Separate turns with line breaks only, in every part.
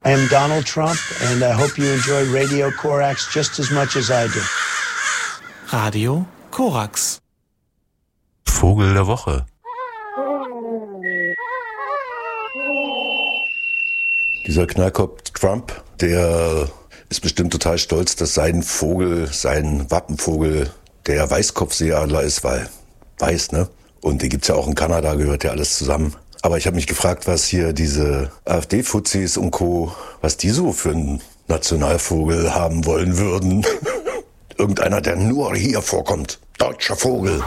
I am Donald Trump and I hope you enjoy Radio Korax just as much as I do.
Radio Korax.
Vogel der Woche. Dieser Knallkopf Trump, der ist bestimmt total stolz, dass sein Vogel, sein Wappenvogel, der Weißkopfseeadler ist, weil weiß, ne? Und den gibt's ja auch in Kanada, gehört ja alles zusammen. Aber ich habe mich gefragt, was hier diese AfD-Fuzis und Co., was die so für einen Nationalvogel haben wollen würden. Irgendeiner, der nur hier vorkommt. Deutscher Vogel.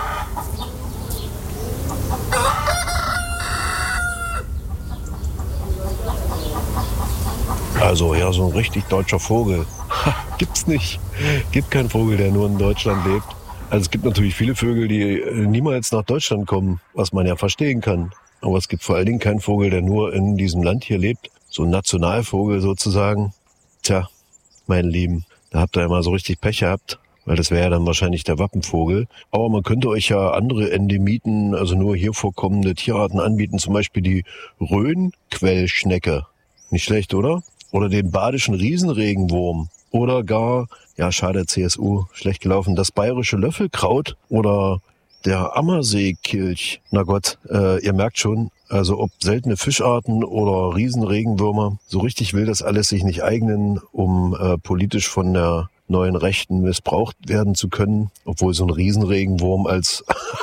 Also ja, so ein richtig deutscher Vogel. Gibt's nicht. Gibt keinen Vogel, der nur in Deutschland lebt. Also es gibt natürlich viele Vögel, die niemals nach Deutschland kommen, was man ja verstehen kann. Aber es gibt vor allen Dingen keinen Vogel, der nur in diesem Land hier lebt. So ein Nationalvogel sozusagen. Tja, meine Lieben, da habt ihr immer so richtig Pech gehabt, weil das wäre ja dann wahrscheinlich der Wappenvogel. Aber man könnte euch ja andere Endemiten, also nur hier vorkommende Tierarten anbieten, zum Beispiel die Rhönquellschnecke. Nicht schlecht, oder? Oder den badischen Riesenregenwurm. Oder gar, ja schade, CSU, schlecht gelaufen, das bayerische Löffelkraut oder der Ammerseekilch. Na Gott, ihr merkt schon, also ob seltene Fischarten oder Riesenregenwürmer, so richtig will das alles sich nicht eignen, um politisch von der neuen Rechten missbraucht werden zu können, obwohl so ein Riesenregenwurm als...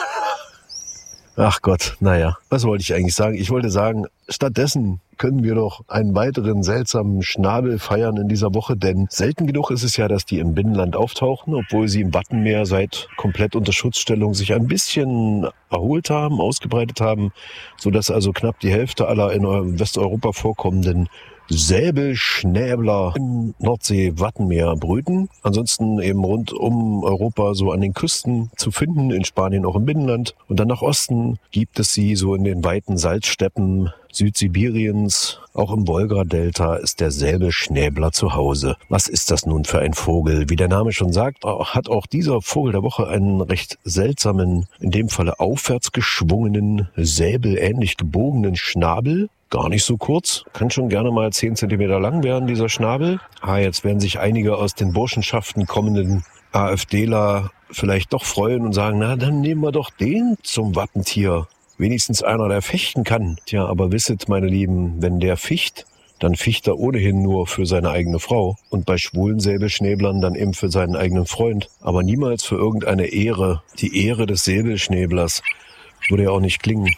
Ach Gott, naja, was wollte ich eigentlich sagen? Ich wollte sagen, stattdessen können wir doch einen weiteren seltsamen Schnabel feiern in dieser Woche, denn selten genug ist es ja, dass die im Binnenland auftauchen, obwohl sie im Wattenmeer seit komplett unter Schutzstellung sich ein bisschen erholt haben, ausgebreitet haben, sodass also knapp die Hälfte aller in Westeuropa vorkommenden Säbelschnäbler im Nordsee-Wattenmeer brüten. Ansonsten eben rund um Europa so an den Küsten zu finden, in Spanien auch im Binnenland. Und dann nach Osten gibt es sie so in den weiten Salzsteppen Südsibiriens. Auch im Wolga-Delta ist der Säbelschnäbler zu Hause. Was ist das nun für ein Vogel? Wie der Name schon sagt, hat auch dieser Vogel der Woche einen recht seltsamen, in dem Falle aufwärts geschwungenen, säbelähnlich gebogenen Schnabel. Gar nicht so kurz, kann schon gerne mal 10 Zentimeter lang werden, dieser Schnabel. Jetzt werden sich einige aus den Burschenschaften kommenden AfDler vielleicht doch freuen und sagen, na, dann nehmen wir doch den zum Wappentier. Wenigstens einer, der fechten kann. Tja, aber wisset, meine Lieben, wenn der ficht, dann ficht er ohnehin nur für seine eigene Frau. Und bei schwulen Säbelschnäblern dann eben für seinen eigenen Freund. Aber niemals für irgendeine Ehre. Die Ehre des Säbelschnäblers würde ja auch nicht klingen.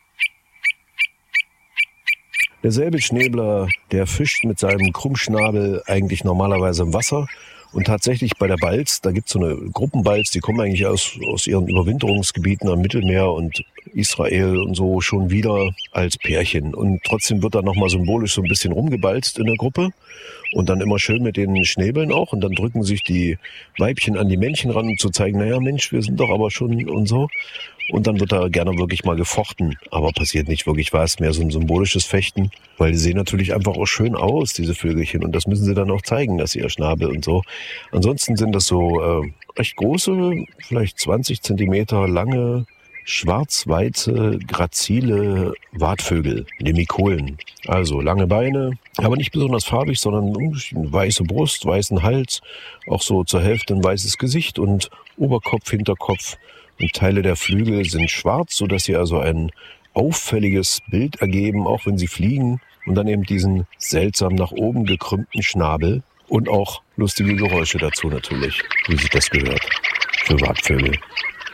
Der Säbelschnäbler, der fischt mit seinem Krummschnabel eigentlich normalerweise im Wasser. Und tatsächlich bei der Balz, da gibt's so eine Gruppenbalz, die kommen eigentlich aus ihren Überwinterungsgebieten am Mittelmeer und Israel und so schon wieder als Pärchen. Und trotzdem wird da nochmal symbolisch so ein bisschen rumgebalzt in der Gruppe. Und dann immer schön mit den Schnäbeln auch. Und dann drücken sich die Weibchen an die Männchen ran, um zu zeigen, naja Mensch, wir sind doch aber schon und so. Und dann wird da gerne wirklich mal gefochten. Aber passiert nicht wirklich was, mehr so ein symbolisches Fechten. Weil die sehen natürlich einfach auch schön aus, diese Vögelchen. Und das müssen sie dann auch zeigen, dass sie ihr Schnabel und so. Ansonsten sind das so recht große, vielleicht 20 Zentimeter lange, schwarz-weiße, grazile Watvögel, Lemikolen. Also lange Beine, aber nicht besonders farbig, sondern eine weiße Brust, weißen Hals, auch so zur Hälfte ein weißes Gesicht und Oberkopf, Hinterkopf und Teile der Flügel sind schwarz, sodass sie also ein auffälliges Bild ergeben, auch wenn sie fliegen. Und dann eben diesen seltsam nach oben gekrümmten Schnabel und auch lustige Geräusche dazu natürlich, wie sich das gehört für Watvögel.